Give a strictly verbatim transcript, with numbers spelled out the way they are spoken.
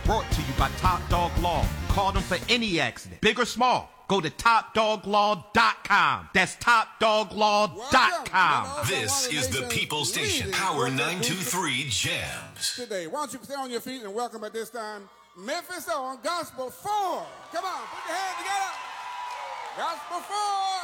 Brought to you by Top Dog Law. Call them for any accident, big or small. Go to top dog law dot com. That's top dog law dot com. This is the People Station, Power nine two three Jams. Today, why don't you stay on your feet and welcome at this time Memphis on Gospel four. Come on, put your hands together. Gospel four.